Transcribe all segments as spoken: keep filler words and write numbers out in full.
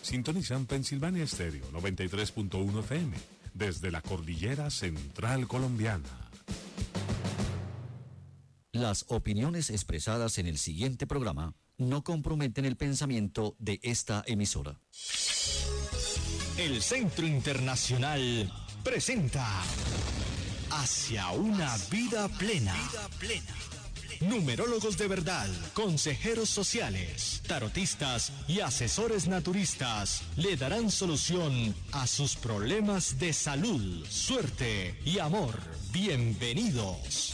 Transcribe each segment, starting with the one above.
Sintonizan Pensilvania Estéreo noventa y tres punto uno F M desde la cordillera central colombiana. Las opiniones expresadas en el siguiente programa no comprometen el pensamiento de esta emisora. El Centro Internacional presenta Hacia una vida plena. Numerólogos de verdad, consejeros sociales, tarotistas y asesores naturistas le darán solución a sus problemas de salud, suerte y amor. Bienvenidos.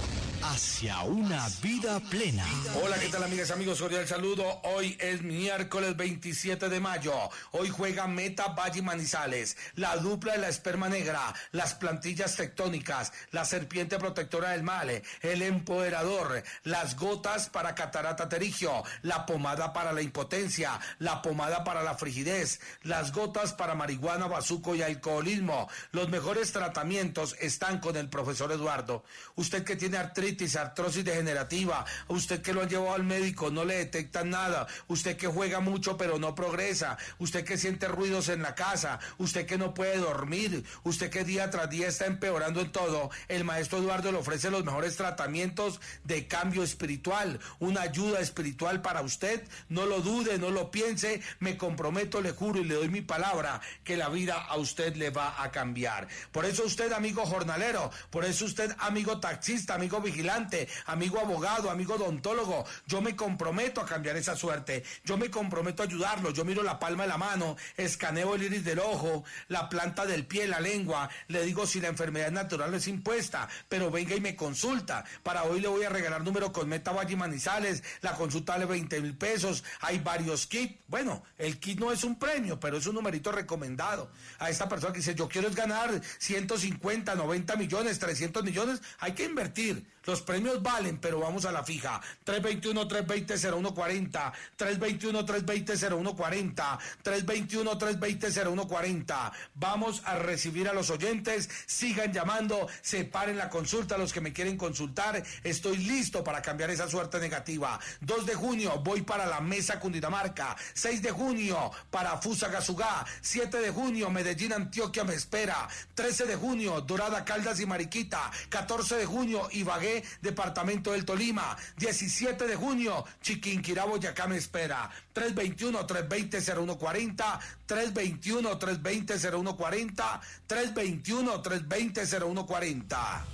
Hacia una vida plena. Hola, ¿qué tal, amigas y amigos? Cordial saludo. Hoy es miércoles veintisiete de mayo. Hoy juega Meta Valle Manizales, la dupla de la esperma negra, las plantillas tectónicas, la serpiente protectora del mal, el empoderador, las gotas para catarata terigio, la pomada para la impotencia, la pomada para la frigidez, las gotas para marihuana, bazuco y alcoholismo. Los mejores tratamientos están con el profesor Eduardo. Usted que tiene artritis, artrosis degenerativa, usted que lo han llevado al médico, no le detectan nada, usted que juega mucho pero no progresa, usted que siente ruidos en la casa, usted que no puede dormir, usted que día tras día está empeorando en todo, el maestro Eduardo le ofrece los mejores tratamientos de cambio espiritual, una ayuda espiritual para usted. No lo dude, no lo piense, me comprometo, le juro y le doy mi palabra que la vida a usted le va a cambiar. Por eso usted, amigo jornalero, por eso usted, amigo taxista, amigo vigilante, amigo abogado, amigo odontólogo, yo me comprometo a cambiar esa suerte, yo me comprometo a ayudarlo. Yo miro la palma de la mano, escaneo el iris del ojo, la planta del pie, la lengua, le digo si la enfermedad natural es impuesta, pero venga y me consulta. Para hoy le voy a regalar número con Meta Valle Manizales, la consulta vale veinte mil pesos, hay varios kits. Bueno, el kit no es un premio, pero es un numerito recomendado. A esta persona que dice, yo quiero es ganar ciento cincuenta, noventa millones, trescientos millones, hay que invertir. Los premios valen, pero vamos a la fija. tres dos uno, tres dos cero, cero uno cuatro cero, tres dos uno, tres dos cero, cero uno cuatro cero, tres dos uno, tres dos cero, cero uno cuatro cero. Vamos a recibir a los oyentes, sigan llamando, separen la consulta a los que me quieren consultar. Estoy listo para cambiar esa suerte negativa. dos de junio voy para la Mesa Cundinamarca, seis de junio para Fusagasugá, siete de junio Medellín, Antioquia me espera, trece de junio Dorada, Caldas y Mariquita, catorce de junio Ibagué, departamento del Tolima, diecisiete de junio Chiquinquirá, Boyacá me espera. Tres dos uno, tres dos cero, cero uno cuatro cero, tres dos uno, tres dos cero, cero uno cuatro cero, tres dos uno, tres dos cero, cero uno cuatro cero.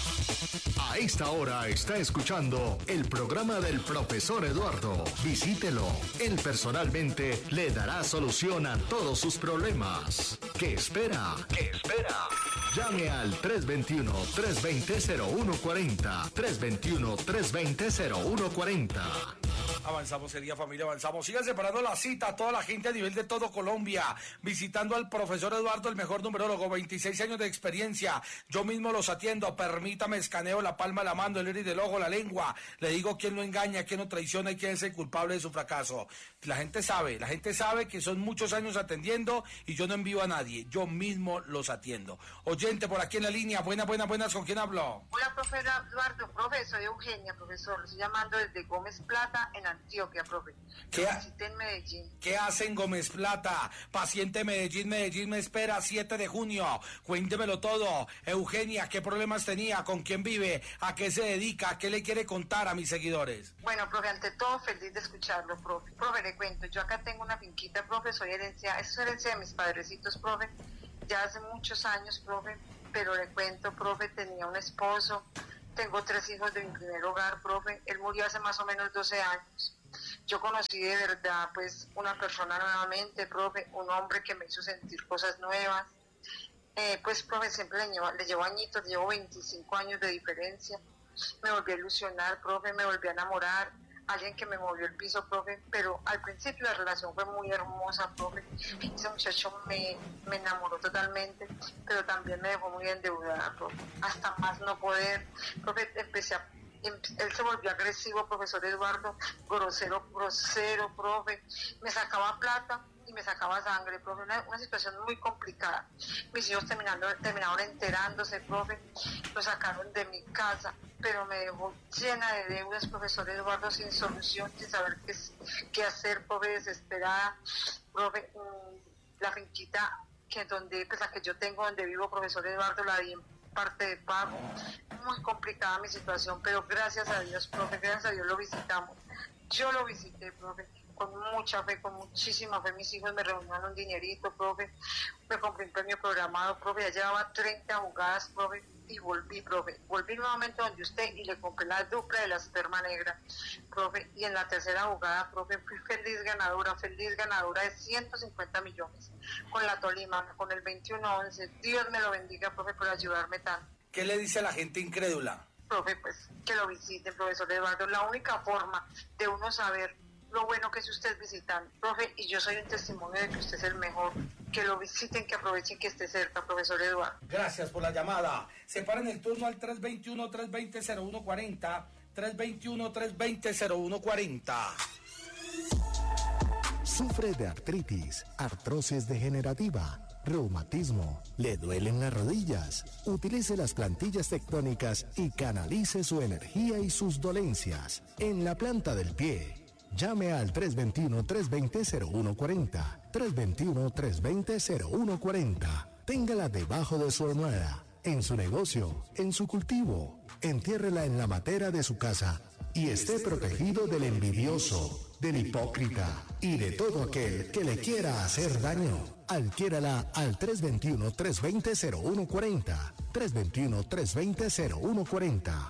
A esta hora está escuchando el programa del profesor Eduardo. Visítelo. Él personalmente le dará solución a todos sus problemas. ¿Qué espera? ¿Qué espera? Llame al tres dos uno, tres dos cero, cero uno cuatro cero, tres dos uno, tres dos cero, cero uno cuatro cero. Avanzamos, sería familia, avanzamos. Sigan separando la cita a toda la gente a nivel de todo Colombia, visitando al profesor Eduardo, el mejor numerólogo, veintiséis años de experiencia. Yo mismo los atiendo, permítame, escaneo la palma de la mano, el iris del ojo, la lengua. Le digo quién lo engaña, quién lo traiciona y quién es el culpable de su fracaso. La gente sabe, la gente sabe que son muchos años atendiendo y yo no envío a nadie, yo mismo los atiendo. Oyente por aquí en la línea, buenas, buenas, buenas, ¿con quién hablo? Hola, profe Eduardo, profe, soy Eugenia, profesor, lo estoy llamando desde Gómez Plata, en Antioquia, profe. ¿Qué, ha- en Medellín. ¿Qué hacen Gómez Plata? Paciente Medellín, Medellín me espera, siete de junio. Cuéntemelo todo. Eugenia, ¿qué problemas tenía? ¿Con quién vive? ¿A qué se dedica? ¿A qué le quiere contar a mis seguidores? Bueno, profe, ante todo, feliz de escucharlo, profe. Profe, le cuento, yo acá tengo una finquita, profe, soy herencia, es herencia de mis padrecitos, profe, ya hace muchos años, profe, pero le cuento, profe, tenía un esposo, tengo tres hijos de mi primer hogar, profe, él murió hace más o menos doce años. Yo conocí de verdad, pues, una persona nuevamente, profe, un hombre que me hizo sentir cosas nuevas. Eh, pues, profe, siempre le llevo, le llevo añitos, le llevo veinticinco años de diferencia. Me volví a ilusionar, profe, me volví a enamorar. Alguien que me movió el piso, profe, pero al principio la relación fue muy hermosa, profe. Ese muchacho me, me enamoró totalmente, pero también me dejó muy endeudada, profe. Hasta más no poder, profe, empecé a él se volvió agresivo, profesor Eduardo, grosero, grosero, profe, me sacaba plata y me sacaba sangre, profe, una, una situación muy complicada. Mis hijos terminando, terminaron enterándose, profe, lo sacaron de mi casa, pero me dejó llena de deudas, profesor Eduardo, sin solución, sin saber qué, qué hacer, profe, desesperada. profe, la finquita que donde, pues la que yo tengo, donde vivo, profesor Eduardo, la di en parte de pago. Muy complicada mi situación, pero gracias a Dios, profe, gracias a Dios lo visitamos. Yo lo visité, profe, con mucha fe, con muchísima fe. Mis hijos me reunieron un dinerito, profe, me compré un premio programado, profe, ya llevaba treinta jugadas, profe, y volví, profe, volví nuevamente donde usted y le compré la dupla de la esperma negra, profe, y en la tercera jugada, profe, fui feliz ganadora, feliz ganadora de ciento cincuenta millones, con la Tolima, con el veintiuno once. Dios me lo bendiga, profe, por ayudarme tanto. ¿Qué le dice a la gente incrédula? Profe, pues, que lo visiten, profesor Eduardo, la única forma de uno saber lo bueno que es usted visitando, profe, y yo soy un testimonio de que usted es el mejor, que lo visiten, que aprovechen que esté cerca, profesor Eduardo. Gracias por la llamada. Separen el turno al tres veintiuno, tres veinte, cero uno cuarenta, tres veintiuno, tres veinte, cero uno cuarenta. Sufre de artritis, artrosis degenerativa, reumatismo, le duelen las rodillas. Utilice las plantillas tectónicas y canalice su energía y sus dolencias en la planta del pie. Llame al tres veintiuno, tres veinte, cero uno cuarenta, tres veintiuno, tres veinte, cero uno cuarenta. Téngala debajo de su almohada, en su negocio, en su cultivo. Entiérrela en la matera de su casa y esté protegido del envidioso, del hipócrita y de todo aquel que le quiera hacer daño. Adquiérala al tres veintiuno, tres veinte, cero uno cuarenta, tres veintiuno, tres veinte, cero uno cuarenta.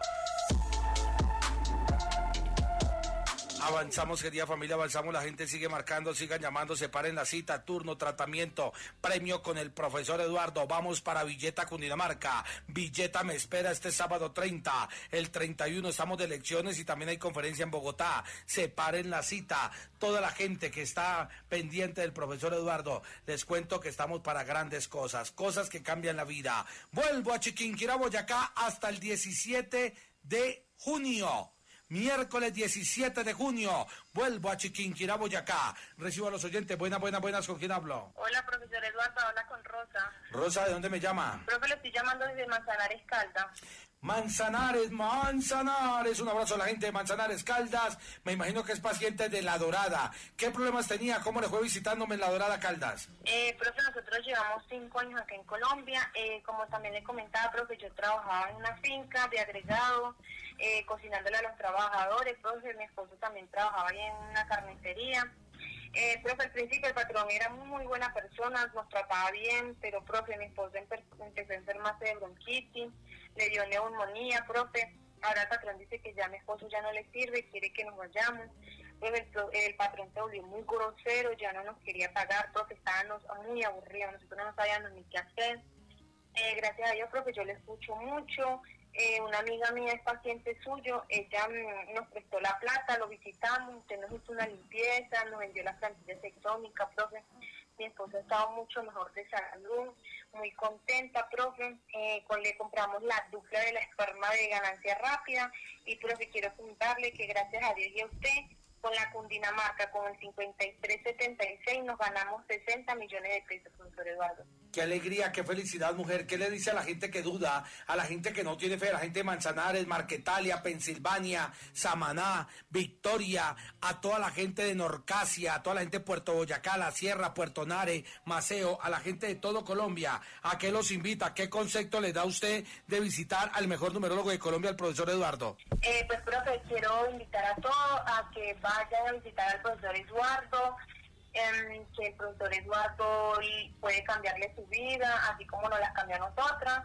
Avanzamos, querida familia, avanzamos, la gente sigue marcando, sigan llamando, separen la cita, turno, tratamiento, premio con el profesor Eduardo. Vamos para Villeta, Cundinamarca. Villeta me espera este sábado treinta, el treinta y uno estamos de elecciones y también hay conferencia en Bogotá. Separen la cita. Toda la gente que está pendiente del profesor Eduardo, les cuento que estamos para grandes cosas, cosas que cambian la vida. Vuelvo a Chiquinquirá, Boyacá, hasta el diecisiete de junio. Miércoles diecisiete de junio, vuelvo a Chiquinquirá, Boyacá. Recibo a los oyentes. Buenas, buenas, buenas. ¿Con quién hablo? Hola, profesor Eduardo. Habla con Rosa. Rosa, ¿de dónde me llama? Profe, le estoy llamando desde Manzanares, Caldas. Manzanares, Manzanares. Un abrazo a la gente de Manzanares, Caldas. Me imagino que es paciente de La Dorada. ¿Qué problemas tenía? ¿Cómo le fue visitándome en La Dorada, Caldas? Eh, profe, nosotros llevamos cinco años acá en Colombia. Eh, como también le comentaba, profe, yo trabajaba en una finca de agregado, eh, cocinándole a los trabajadores. Profe, mi esposo también trabajaba ahí en una carnicería. Eh, profe, al principio el patrón era muy buena persona, nos trataba bien, pero, profe, mi esposo empezó a enfermarse de bronquitis, le dio neumonía, profe. Ahora el patrón dice que ya mi esposo ya no le sirve, quiere que nos vayamos. Profe, el, el patrón se volvió muy grosero, ya no nos quería pagar, profe, estábamos muy aburridos, nosotros no sabíamos ni qué hacer. Eh, gracias a Dios, profe, yo le escucho mucho. Eh, una amiga mía es paciente suyo, ella mm, nos prestó la plata, lo visitamos, usted nos hizo una limpieza, nos vendió las plantillas tectónicas, profe. Mi esposa estaba mucho mejor de salud, muy contenta, profe. Eh, con, le compramos la dupla de la esperma de ganancia rápida y, profe, quiero contarle que gracias a Dios y a usted, con la Cundinamarca, con el cincuenta y tres setenta y seis, nos ganamos sesenta millones de pesos, profesor Eduardo. Qué alegría, qué felicidad, mujer. ¿Qué le dice a la gente que duda, a la gente que no tiene fe, a la gente de Manzanares, Marquetalia, Pensilvania, Samaná, Victoria, a toda la gente de Norcasia, a toda la gente de Puerto Boyacá, La Sierra, Puerto Nare, Maceo, a la gente de todo Colombia? ¿A qué los invita? ¿Qué concepto le da a usted de visitar al mejor numerólogo de Colombia, el profesor Eduardo? Eh, pues, profe, quiero invitar a todos a que vayan a visitar al profesor Eduardo, eh, que el profesor Eduardo puede cambiarle su vida, así como nos las cambió a nosotras,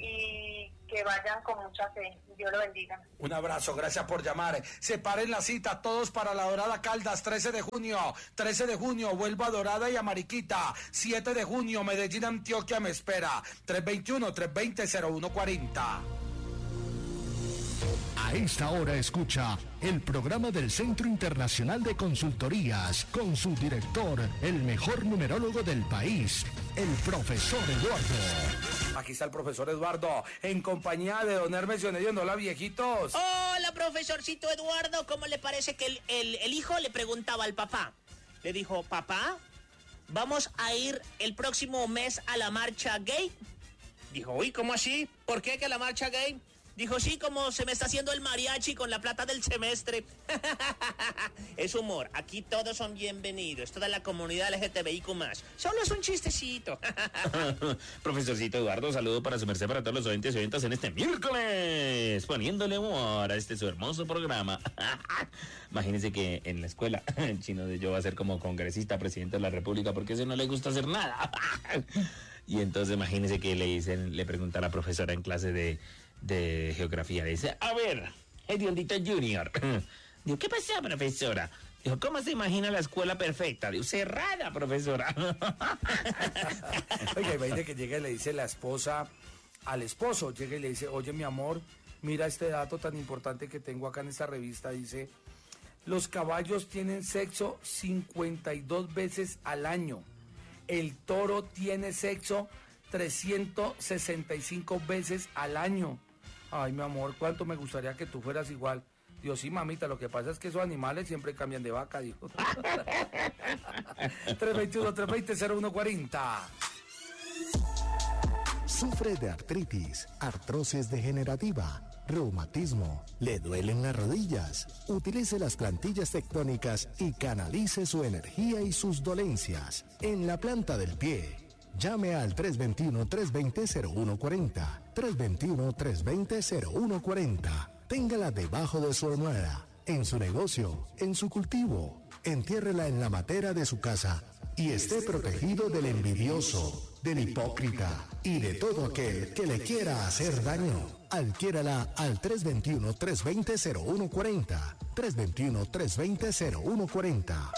y que vayan con mucha fe. Dios lo bendiga. Un abrazo, gracias por llamar. Separen la cita, todos para La Dorada, Caldas, trece de junio. trece de junio, vuelvo a Dorada y a Mariquita. siete de junio, Medellín, Antioquia me espera. tres veintiuno, tres veinte, cero uno cuarenta. A esta hora escucha el programa del Centro Internacional de Consultorías con su director, el mejor numerólogo del país, el profesor Eduardo. Aquí está el profesor Eduardo, en compañía de don Hermes Dionedio. Hola, viejitos. Hola, profesorcito Eduardo. ¿Cómo le parece que el, el, el hijo le preguntaba al papá? Le dijo, papá, ¿vamos a ir el próximo mes a la marcha gay? Dijo, uy, ¿cómo así? ¿Por qué que a la marcha gay? Dijo, sí, como se me está haciendo el mariachi con la plata del semestre. Es humor, aquí todos son bienvenidos, toda la comunidad L G T B I Q más. Solo es un chistecito. Profesorcito Eduardo, saludo para su merced, para todos los oyentes y oyentas en este miércoles, poniéndole humor a este su hermoso programa. Imagínense que en la escuela el chino de yo va a ser como congresista, presidente de la república, porque a ese no le gusta hacer nada. Y entonces imagínense que le dicen, le pregunta a la profesora en clase de, de geografía, le dice, a ver, Hediondito Junior. Digo, ¿qué pasa, profesora? Dijo, ¿cómo se imagina la escuela perfecta? Digo, cerrada, profesora. Oiga, imagínate que llega y le dice la esposa al esposo, llega y le dice, oye, mi amor, mira este dato tan importante que tengo acá en esta revista, dice, los caballos tienen sexo cincuenta y dos veces al año. El toro tiene sexo trescientas sesenta y cinco veces al año. Ay, mi amor, cuánto me gustaría que tú fueras igual. Dios, sí, mamita, lo que pasa es que esos animales siempre cambian de vaca, dijo. tres veintiuno, tres veinte, cero uno cuarenta. Sufre de artritis, artrosis degenerativa, reumatismo, le duelen las rodillas. Utilice las plantillas tectónicas y canalice su energía y sus dolencias en la planta del pie. Llame al tres dos uno, tres dos cero, cero uno cuatro cero, tres dos uno, tres dos cero, cero uno cuatro cero. Téngala debajo de su almohada, en su negocio, en su cultivo. Entiérrela en la matera de su casa y esté protegido del envidioso, del hipócrita y de todo aquel que le quiera hacer daño. Adquiérala al tres dos uno, tres dos cero, cero uno cuatro cero, tres dos uno, tres dos cero, cero uno cuatro cero.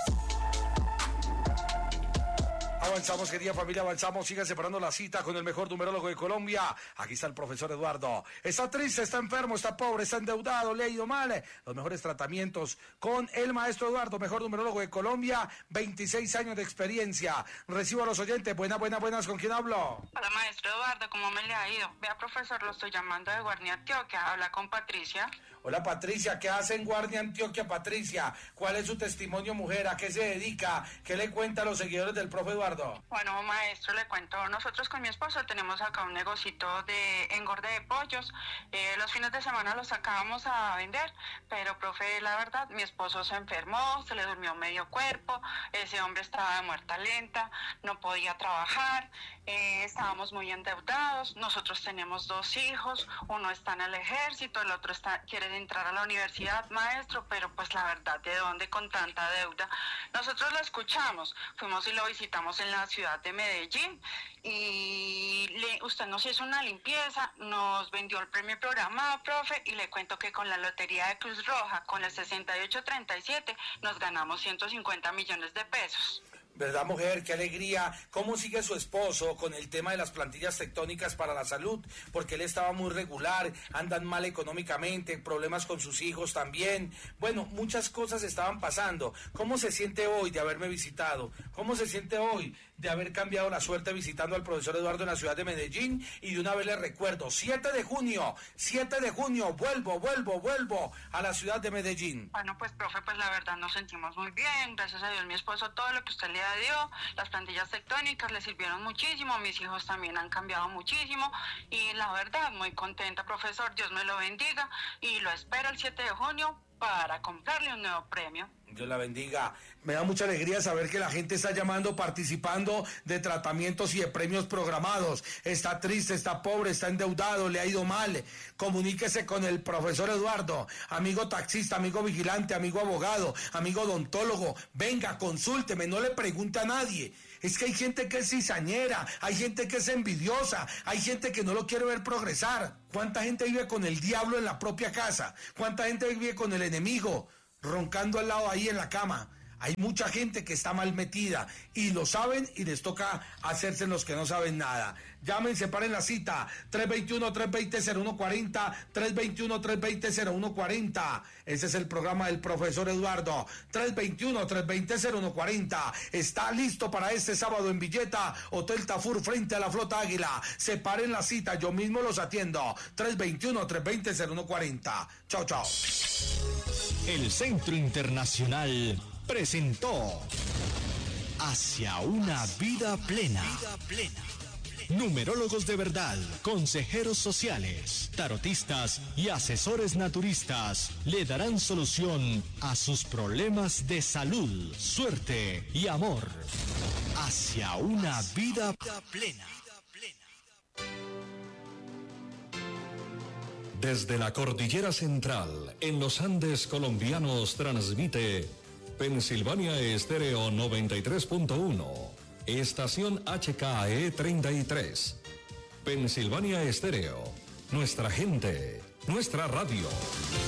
Avanzamos, querida familia, avanzamos. Sigan separando la cita con el mejor numerólogo de Colombia. Aquí está el profesor Eduardo. Está triste, está enfermo, está pobre, está endeudado, le ha ido mal. Los mejores tratamientos con el maestro Eduardo, mejor numerólogo de Colombia. veintiséis años de experiencia. Recibo a los oyentes. Buenas, buenas, buenas. ¿Con quién hablo? Hola, maestro Eduardo, ¿cómo me le ha ido? Vea, profesor, lo estoy llamando de Guardia Antioquia. Habla con Patricia. Hola, Patricia. ¿Qué hace en Guardia Antioquia, Patricia? ¿Cuál es su testimonio, mujer? ¿A qué se dedica? ¿Qué le cuenta a los seguidores del profe Eduardo? Bueno, maestro, le cuento. Nosotros con mi esposo tenemos acá un negocito de engorde de pollos. Eh, los fines de semana los sacábamos a vender, pero, profe, la verdad, mi esposo se enfermó, se le durmió medio cuerpo, ese hombre estaba de muerta lenta, no podía trabajar, eh, estábamos muy endeudados. Nosotros tenemos dos hijos, uno está en el ejército, el otro está quiere entrar a la universidad, maestro, pero pues la verdad, ¿de dónde con tanta deuda? Nosotros lo escuchamos, fuimos y lo visitamos en la ciudad de Medellín y le, usted nos hizo una limpieza, nos vendió el premio programado, profe, y le cuento que con la lotería de Cruz Roja, con el sesenta y ocho treinta y siete, nos ganamos ciento cincuenta millones de pesos. ¿Verdad, mujer? ¡Qué alegría! ¿Cómo sigue su esposo con el tema de las plantillas tectónicas para la salud? Porque él estaba muy regular, andan mal económicamente, problemas con sus hijos también. Bueno, muchas cosas estaban pasando. ¿Cómo se siente hoy de haberme visitado? ¿Cómo se siente hoy de haber cambiado la suerte visitando al profesor Eduardo en la ciudad de Medellín? Y de una vez le recuerdo, siete de junio, siete de junio, vuelvo, vuelvo, vuelvo a la ciudad de Medellín. Bueno, pues, profe, pues la verdad nos sentimos muy bien. Gracias a Dios, mi esposo, todo lo que usted le dio, las plantillas tectónicas le sirvieron muchísimo, mis hijos también han cambiado muchísimo y la verdad muy contenta, profesor, Dios me lo bendiga y lo espero el siete de junio para comprarle un nuevo premio. Dios la bendiga. Me da mucha alegría saber que la gente está llamando, participando de tratamientos y de premios programados. Está triste, está pobre, está endeudado, le ha ido mal. Comuníquese con el profesor Eduardo, amigo taxista, amigo vigilante, amigo abogado, amigo odontólogo. Venga, consúlteme, no le pregunte a nadie. Es que hay gente que es cizañera, hay gente que es envidiosa, hay gente que no lo quiere ver progresar. ¿Cuánta gente vive con el diablo en la propia casa? ¿Cuánta gente vive con el enemigo roncando al lado ahí en la cama? Hay mucha gente que está mal metida y lo saben y les toca hacerse los que no saben nada. Llamen, separen la cita. tres dos uno, tres dos cero, cero uno cuatro cero, tres dos uno, tres dos cero, cero uno cuatro cero. Ese es el programa del profesor Eduardo. tres dos uno, tres dos cero, cero uno cuatro cero. Está listo para este sábado en Villeta, Hotel Tafur frente a la Flota Águila. Separen la cita, yo mismo los atiendo. tres dos uno, tres dos cero, cero uno cuatro cero. Chao, chao. El Centro Internacional presentó Hacia una vida plena. Numerólogos de verdad, consejeros sociales, tarotistas y asesores naturistas le darán solución a sus problemas de salud, suerte y amor. Hacia una vida plena. Desde la Cordillera Central, en los Andes colombianos, transmite Pensilvania Estéreo noventa y tres punto uno, estación H K E treinta y tres. Pensilvania Estéreo, nuestra gente, nuestra radio.